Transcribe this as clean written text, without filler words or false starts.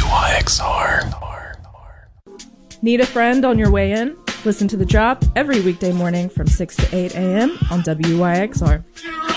WYXR. Need a friend on your way in? Listen to The Drop every weekday morning from 6 to 8 a.m. on WYXR.